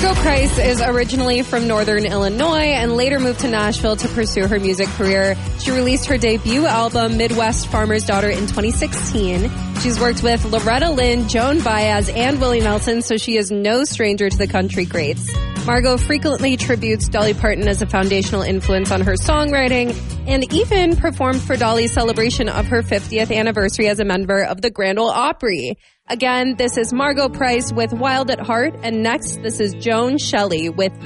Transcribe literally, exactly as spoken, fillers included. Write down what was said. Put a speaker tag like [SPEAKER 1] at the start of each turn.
[SPEAKER 1] Margo Price is originally from Northern Illinois and later moved to Nashville to pursue her music career. She released her debut album, Midwest Farmer's Daughter, in twenty sixteen. She's worked with Loretta Lynn, Joan Baez, and Willie Nelson, so she is no stranger to the country greats. Margo frequently tributes Dolly Parton as a foundational influence on her songwriting and even performed for Dolly's celebration of her fiftieth anniversary as a member of the Grand Ole Opry. Again, this is Margo Price with Wild at Heart, and next, this is Joan Shelley with